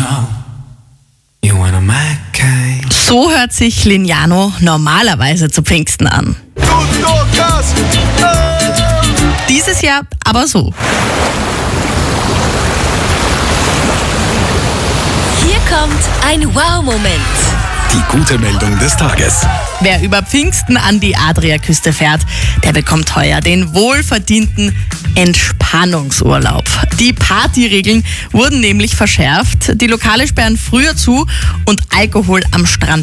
know you want a Mac. So hört sich Lignano normalerweise zu Pfingsten an. Dieses Jahr aber so. Hier kommt ein Wow-Moment. Die gute Meldung des Tages. Wer über Pfingsten an die Adriaküste fährt, der bekommt heuer den wohlverdienten Entspannungsurlaub. Die Partyregeln wurden nämlich verschärft. Die Lokale sperren früher zu und Alkohol am Strand